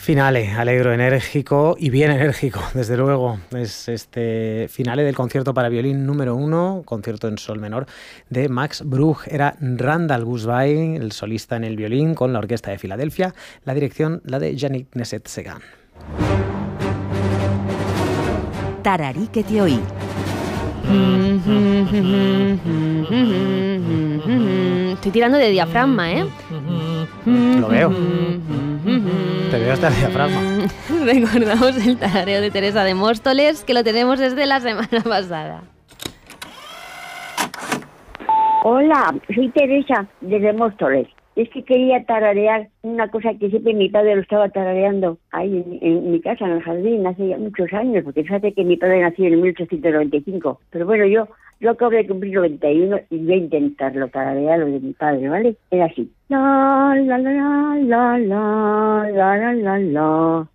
Finale, alegro, enérgico y bien enérgico, desde luego. Es este finale del concierto para violín número 1, concierto en sol menor, de Max Bruch. Era Randall Guzbay, el solista en el violín, con la Orquesta de Filadelfia, la dirección la de Yannick Nézet-Séguin. Tararí que te oí. Estoy tirando de diafragma, ¿eh? Lo veo. Te veo hasta el diafragma. Recordamos el tarareo de Teresa de Móstoles, que lo tenemos desde la semana pasada. Hola, soy Teresa desde Móstoles. Es que quería tararear una cosa que siempre mi padre lo estaba tarareando ahí en mi casa, en el jardín, hace ya muchos años, porque fíjate que mi padre nació en 1895. Pero bueno, yo acabo de cumplir 91 y voy a intentarlo tararear lo de mi padre, ¿vale? Era así. La la la la la la la la la.